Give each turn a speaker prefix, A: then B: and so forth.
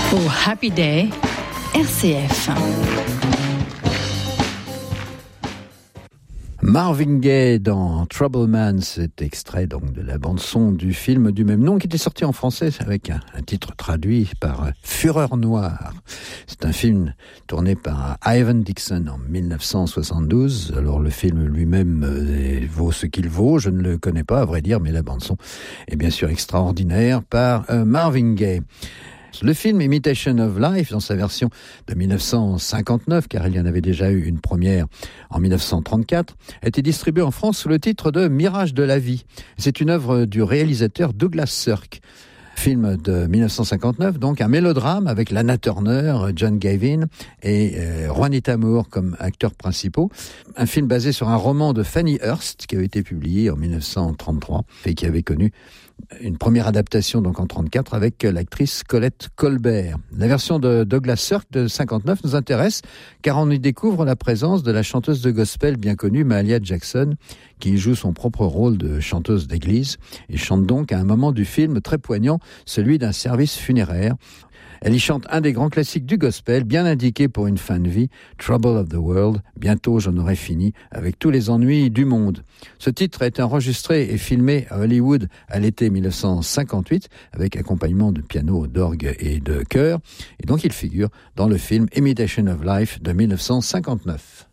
A: Au Happy Day, RCF.
B: Marvin Gaye dans Trouble Man, cet extrait donc de la bande-son du film du même nom qui était sorti en français avec un titre traduit par Fureur Noire. C'est un film tourné par Ivan Dixon en 1972. Alors le film lui-même vaut ce qu'il vaut, je ne le connais pas à vrai dire, mais la bande-son est bien sûr extraordinaire par Marvin Gaye. Le film Imitation of Life, dans sa version de 1959, car il y en avait déjà eu une première en 1934, a été distribué en France sous le titre de Mirage de la vie. C'est une œuvre du réalisateur Douglas Sirk. Film de 1959, donc un mélodrame avec Lana Turner, John Gavin et Juanita Moore comme acteurs principaux. Un film basé sur un roman de Fanny Hurst qui avait été publié en 1933 et qui avait connu une première adaptation donc en 1934 avec l'actrice Colette Colbert. La version de Douglas Sirk de 1959 nous intéresse car on y découvre la présence de la chanteuse de gospel bien connue Mahalia Jackson qui joue son propre rôle de chanteuse d'église et chante donc à un moment du film très poignant, celui d'un service funéraire. Elle y chante un des grands classiques du gospel, bien indiqué pour une fin de vie, Trouble of the World, bientôt j'en aurai fini avec tous les ennuis du monde. Ce titre a été enregistré et filmé à Hollywood à l'été 1958, avec accompagnement de piano, d'orgue et de chœur, et donc il figure dans le film Imitation of Life de 1959.